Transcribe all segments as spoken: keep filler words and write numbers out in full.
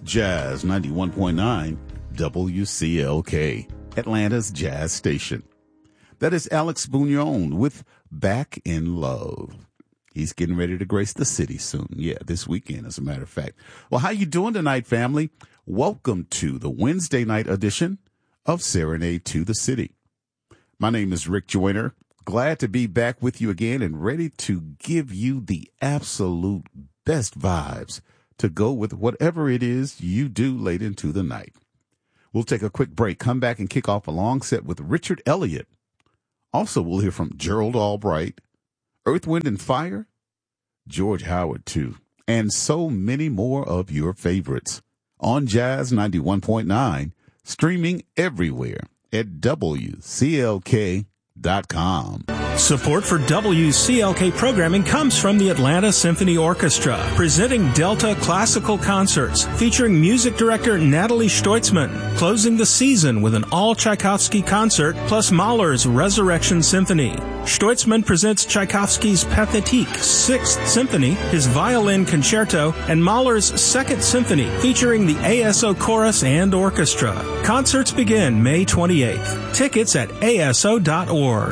Jazz ninety-one point nine W C L K, Atlanta's jazz station. That is Alex Bugnon with Back in Love. He's getting ready to grace the city soon. Yeah, this weekend, as a matter of fact. Well, how you doing tonight, family? Welcome to the Wednesday night edition of Serenade to the City. My name is Rick Joyner. Glad to be back with you again and ready to give you the absolute best vibes to go with whatever it is you do late into the night. We'll take a quick break, come back and kick off a long set with Richard Elliott. Also, we'll hear from Gerald Albright, Earth, Wind and Fire, George Howard too, and so many more of your favorites on Jazz ninety-one point nine, streaming everywhere at W C L K dot com. Support for W C L K programming comes from the Atlanta Symphony Orchestra, presenting Delta Classical Concerts, featuring music director Natalie Stoitzman, closing the season with an all-Tchaikovsky concert, plus Mahler's Resurrection Symphony. Stoitzman presents Tchaikovsky's Pathétique Sixth Symphony, his violin concerto, and Mahler's Second Symphony, featuring the A S O Chorus and Orchestra. Concerts begin May twenty-eighth. Tickets at A S O dot org.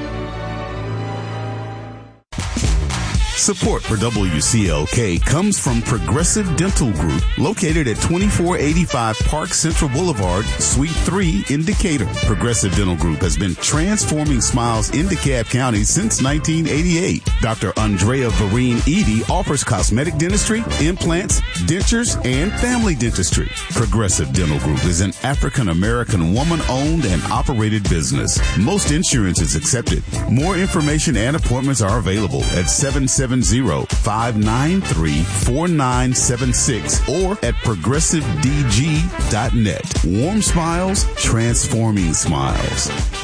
Support for W C L K comes from Progressive Dental Group, located at twenty-four eighty-five Park Central Boulevard, Suite three in Decatur. Progressive Dental Group has been transforming smiles in DeKalb County since nineteen eighty-eight. Doctor Andrea Vereen Edie offers cosmetic dentistry, implants, dentures, and family dentistry. Progressive Dental Group is an African-American woman-owned and operated business. Most insurance is accepted. More information and appointments are available at seven seven zero, five nine three, four nine seven six or at progressive d g dot net. Warm smiles, transforming smiles.